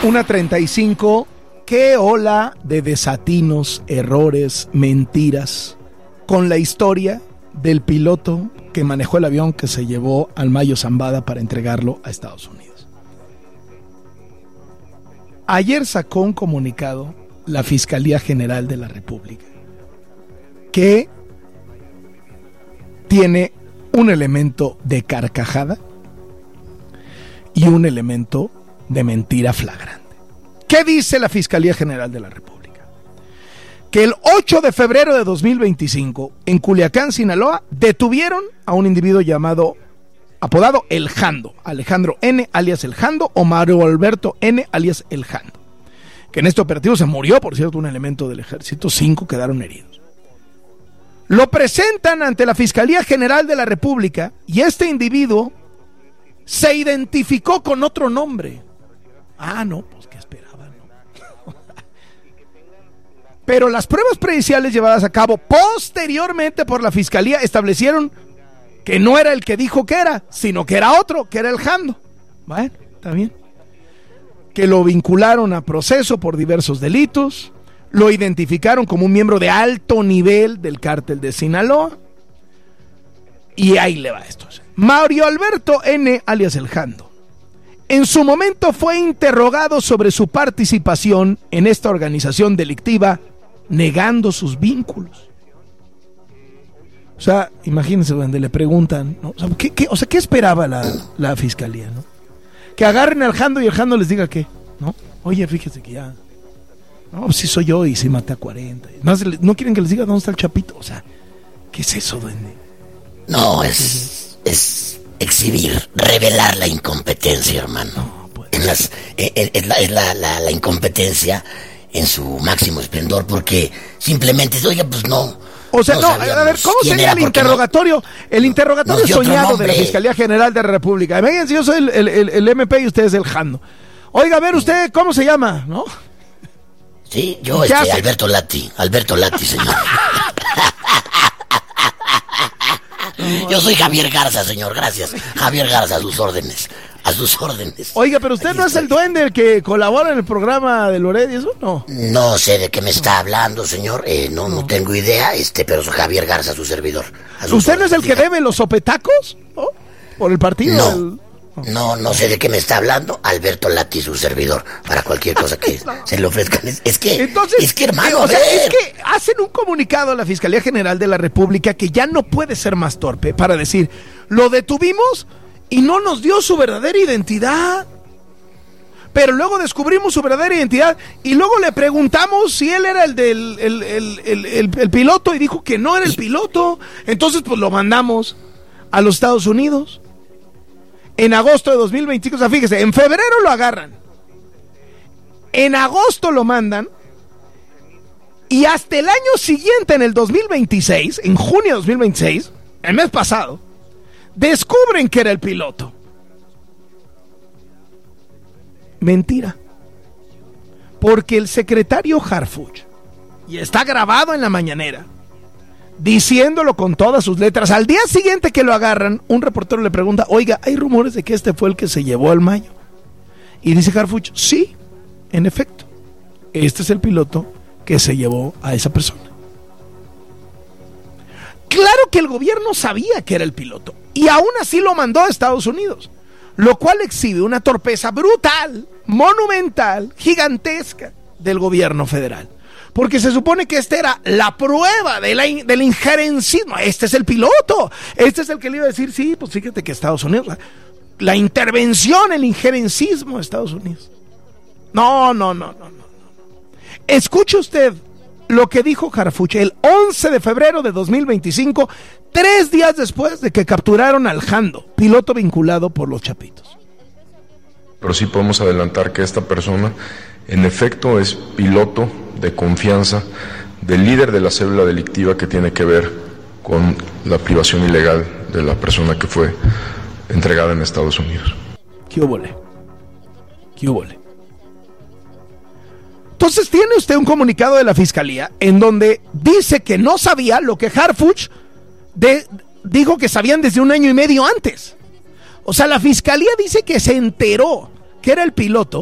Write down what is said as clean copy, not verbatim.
1:35. Qué ola de desatinos, errores, mentiras con la historia del piloto que manejó el avión que se llevó al Mayo Zambada para entregarlo a Estados Unidos. Ayer sacó un comunicado la Fiscalía General de la República que tiene un elemento de carcajada y un elemento de mentira flagrante. ¿Qué dice la Fiscalía General de la República? Que el 8 de febrero de 2025, en Culiacán, Sinaloa, detuvieron a un individuo apodado El Jando, Alejandro N., alias El Jando, o Mario Alberto N., alias El Jando, que en este operativo se murió, por cierto, un elemento del ejército, 5 quedaron heridos. Lo presentan ante la Fiscalía General de la República y este individuo se identificó con otro nombre. Ah, no, pues qué esperaban, ¿no? Pero las pruebas periciales llevadas a cabo posteriormente por la Fiscalía establecieron que no era el que dijo que era, sino que era otro, que era El Jando. Bueno, está bien. Que lo vincularon a proceso por diversos delitos, lo identificaron como un miembro de alto nivel del cártel de Sinaloa, y ahí le va esto. Mario Alberto N., alias El Jando, en su momento fue interrogado sobre su participación en esta organización delictiva, negando sus vínculos. O sea, imagínense donde le preguntan, ¿no? ¿Qué esperaba la Fiscalía, ¿no? Que agarren al Jando y el Jando les diga qué, ¿no? Oye, fíjese que ya, no, sí soy yo y sí maté a 40. No quieren que les diga dónde está el Chapito. O sea, ¿qué es eso, duende? No, es exhibir, revelar la incompetencia, hermano. No, pues. Es la incompetencia en su máximo esplendor, porque simplemente, oiga, pues no. O sea, no, a ver, ¿cómo sería el interrogatorio? No, el interrogatorio soñado de la Fiscalía General de la República. Imagínense, yo soy el MP y usted es El Jando. Oiga, a ver, ¿usted cómo se llama, no? Sí, yo Alberto Lati, señor. Yo soy Javier Garza, señor, gracias. Javier Garza, a sus órdenes. Oiga, pero usted no es el duende el que colabora en el programa de Loret y eso, ¿no? No sé de qué me está hablando, señor. No tengo idea, pero soy Javier Garza, su servidor. ¿Usted no es el que debe los sopetacos? ¿No? ¿Por el partido? No sé de qué me está hablando. Alberto Lati, su servidor, para cualquier cosa que se le ofrezcan. Es que, hermano, es que hacen un comunicado a la Fiscalía General de la República que ya no puede ser más torpe para decir, lo detuvimos y no nos dio su verdadera identidad. Pero luego descubrimos su verdadera identidad y luego le preguntamos si él era el piloto y dijo que no era el piloto. Entonces pues lo mandamos a los Estados Unidos. En agosto de 2025, o sea, fíjese, en febrero lo agarran, en agosto lo mandan, y hasta el año siguiente, en el 2026, en junio de 2026, el mes pasado, descubren que era el piloto. Mentira. Porque el secretario Harfuch, y está grabado en la mañanera, diciéndolo con todas sus letras, al día siguiente que lo agarran, un reportero le pregunta, oiga, ¿hay rumores de que este fue el que se llevó al Mayo? Y dice Harfuch, sí, en efecto, este es el piloto que se llevó a esa persona. Claro que el gobierno sabía que era el piloto, y aún así lo mandó a Estados Unidos, lo cual exhibe una torpeza brutal, monumental, gigantesca del gobierno federal. Porque se supone que esta era la prueba del injerencismo. Este es el piloto. Este es el que le iba a decir, sí, pues fíjate que Estados Unidos, la intervención, el injerencismo de Estados Unidos. No. Escuche usted lo que dijo Harfuch el 11 de febrero de 2025, 3 días después de que capturaron al Jando, piloto vinculado por los Chapitos. Pero sí podemos adelantar que esta persona, en efecto, es piloto de confianza del líder de la célula delictiva que tiene que ver con la privación ilegal de la persona que fue entregada en Estados Unidos. ¿Qué óvole? Entonces tiene usted un comunicado de la Fiscalía en donde dice que no sabía lo que Harfuch dijo que sabían desde 1 año y medio antes. O sea, la Fiscalía dice que se enteró que era el piloto